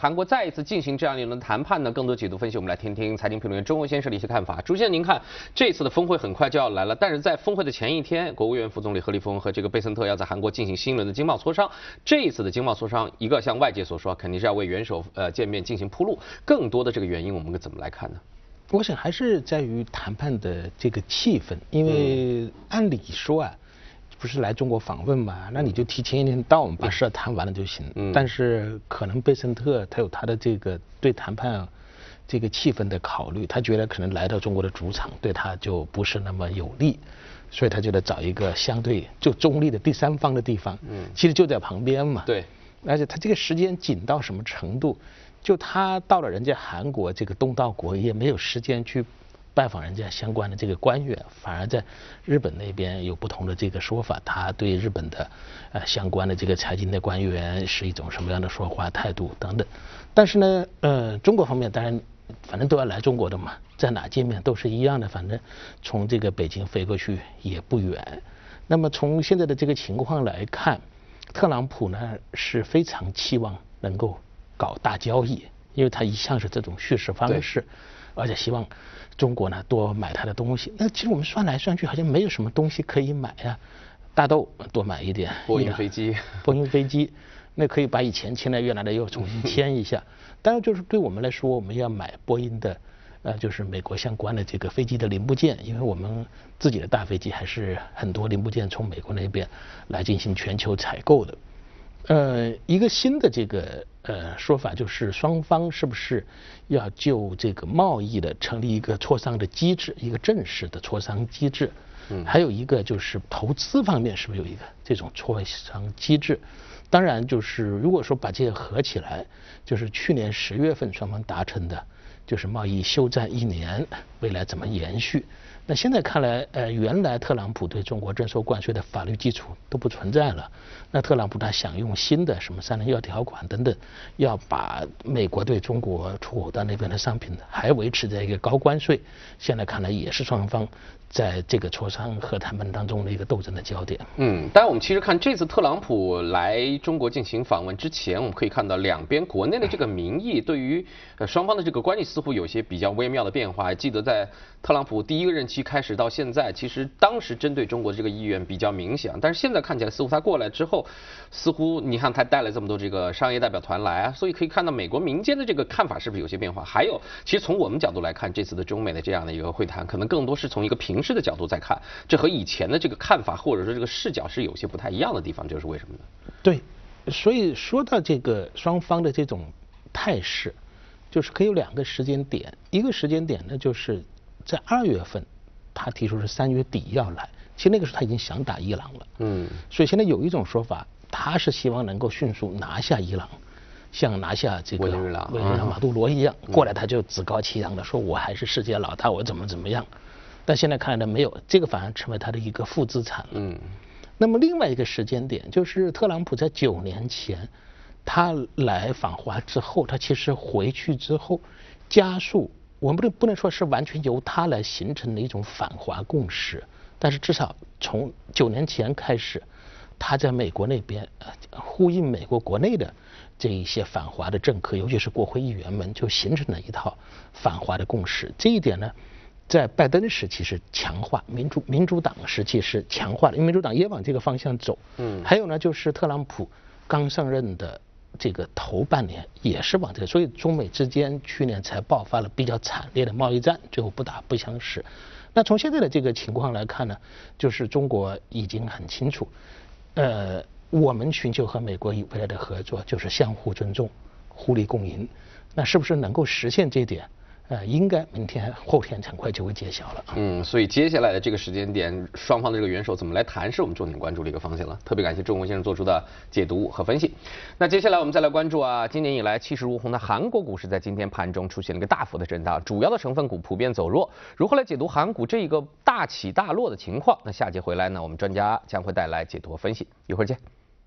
韩国再一次进行这样一轮谈判呢？更多解读分析，我们来听听财经评论员钟文先生的一些看法。朱先生，您看这次的峰会很快就要来了，但是在峰会的前一天，国务院副总理何立峰和这个贝森特要在韩国进行新一轮的经贸磋商。这一次的经贸磋商，一个像外界所说，肯定是要为元首见面进行铺路。更多的这个原因，我们怎么来看呢？ 我想还是在于谈判的这个气氛，因为按理说啊，不是来中国访问嘛，那你就提前一天到，我们把事谈完了就行。但是可能贝森特他有他的这个对谈判这个气氛的考虑，他觉得可能来到中国的主场对他就不是那么有利，所以他就得找一个相对就中立的第三方的地方。其实就在旁边嘛。 对。 而且他这个时间紧到什么程度？就他到了人家韩国这个东道国，也没有时间去拜访人家相关的这个官员，反而在日本那边有不同的这个说法，他对日本的相关的这个财经的官员是一种什么样的说话态度等等。但是呢，中国方面当然反正都要来中国的嘛，在哪见面都是一样的，反正从这个北京飞过去也不远。那么从现在的这个情况来看，特朗普呢是非常期望能够搞大交易，因为他一向是这种叙事方式，而且希望中国呢多买他的东西。那其实我们算来算去，好像没有什么东西可以买啊。大豆多买一点， 波音飞机， 那可以把以前签的越南的又重新签一下。当然就是对我们来说，我们要买波音的，就是美国相关的这个飞机的零部件，因为我们自己的大飞机还是很多零部件从美国那边来进行全球采购的。一个新的这个说法就是双方是不是要就这个贸易的成立一个磋商的机制，一个正式的磋商机制。还有一个就是投资方面是不是有一个这种磋商机制？当然就是如果说把这个合起来，就是去年10月份双方达成的，就是贸易休战1年，未来怎么延续？那现在看来，原来特朗普对中国征收关税的法律基础都不存在了。那特朗普他想用新的什么301条款等等，要把美国对中国出口到那边的商品还维持在一个高关税。现在看来也是双方在这个磋商和谈判当中的一个斗争的焦点。 但我们其实看这次特朗普来中国进行访问之前，我们可以看到两边国内的这个民意对于双方的这个关系似乎有些比较微妙的变化。记得在特朗普第一个任期开始到现在，其实当时针对中国的这个意愿比较明显，但是现在看起来似乎他过来之后，似乎你看他带了这么多这个商业代表团来啊，所以可以看到美国民间的这个看法是不是有些变化？还有，其实从我们角度来看，这次的中美的这样的一个会谈，可能更多是从一个平视的角度在看，这和以前的这个看法或者说这个视角是有些不太一样的地方，这是为什么呢？ 对，所以说到这个双方的这种态势，就是可以有2个时间点，一个时间点呢就是在2月份，他提出是3月底要来，其实那个时候他已经想打伊朗了。所以现在有一种说法，他是希望能够迅速拿下伊朗，像拿下这个委内瑞拉马杜罗一样，过来他就趾高气扬的说我还是世界老大，我怎么样。但现在看来没有，这个反而成为他的一个负资产了。那么另外一个时间点就是特朗普在9年前他来访华之后，他其实回去之后加速，我们不能说是完全由他来形成的一种反华共识，但是至少从9年前开始，他在美国那边呼应美国国内的这一些反华的政客，尤其是国会议员们，就形成了一套反华的共识。这一点呢，在拜登时期是强化，民主党时期是强化的，因为民主党也往这个方向走。还有呢，就是特朗普刚上任的这个头半年也是往这个，所以中美之间去年才爆发了比较惨烈的贸易战，最后不打不相识。那从现在的这个情况来看呢，就是中国已经很清楚，我们寻求和美国未来的合作就是相互尊重、互利共赢。那是不是能够实现这一点？应该明天后天很快就会揭晓了。 所以接下来的这个时间点，双方的这个元首怎么来谈，是我们重点关注的一个方向了。特别感谢钟文先生做出的解读和分析。那接下来我们再来关注今年以来气势如虹的韩国股市，在今天盘中出现了一个大幅的震荡，主要的成分股普遍走弱。如何来解读韩股这一个大起大落的情况？那下节回来呢，我们专家将会带来解读和分析。一会儿见。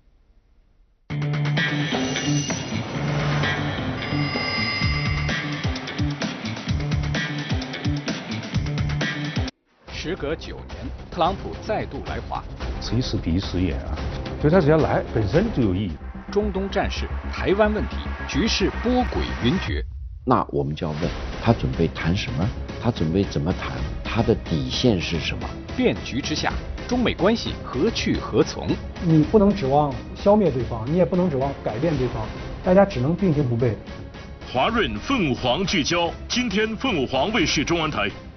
时隔9年，特朗普再度来华， 此一时彼一时也啊！就他只要来，本身就有意义。 中东战事、台湾问题，局势波诡云谲。 那我们就要问他准备谈什么？他准备怎么谈？他的底线是什么？ 变局之下，中美关系何去何从？ 你不能指望消灭对方，你也不能指望改变对方，大家只能并行不悖。 华润凤凰聚焦，今天凤凰卫视中文台